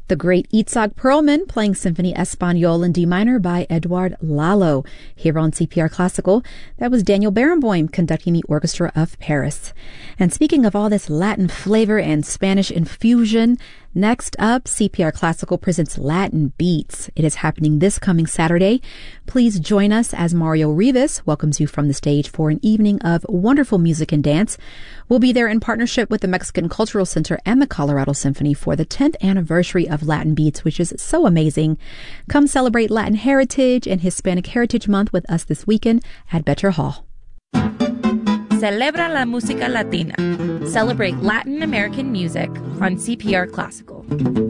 The great Itzhak Perlman playing Symphony Espagnole in D minor by Edouard Lalo. Here on CPR Classical, that was Daniel Barenboim conducting the Orchestra of Paris. And speaking of all this Latin flavor and Spanish infusion, next up, CPR Classical presents Latin Beats. It is happening this coming Saturday. Please join us as Mario Rivas welcomes you from the stage for an evening of wonderful music and dance. We'll be there in partnership with the Mexican Cultural Center and the Colorado Symphony for the 10th anniversary of Latin Beats, which is so amazing. Come celebrate Latin Heritage and Hispanic Heritage Month with us this weekend at Becher Hall. Celebra la música latina. Celebrate Latin American music on CPR Classical.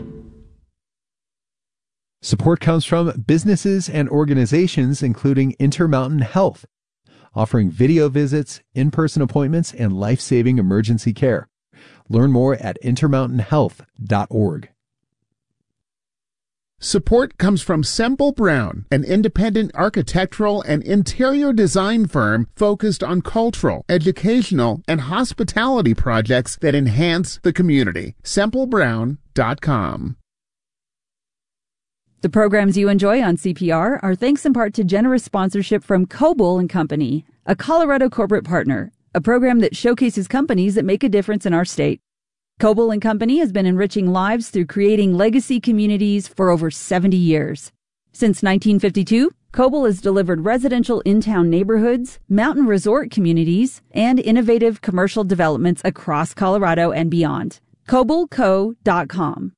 Support comes from businesses and organizations including Intermountain Health, offering video visits, in-person appointments, and life-saving emergency care. Learn more at intermountainhealth.org. Support comes from Semple Brown, an independent architectural and interior design firm focused on cultural, educational, and hospitality projects that enhance the community. SempleBrown.com. The programs you enjoy on CPR are thanks in part to generous sponsorship from Coble & Company, a Colorado corporate partner, a program that showcases companies that make a difference in our state. Coble & Company has been enriching lives through creating legacy communities for over 70 years. Since 1952, Coble has delivered residential in-town neighborhoods, mountain resort communities, and innovative commercial developments across Colorado and beyond. CobleCo.com.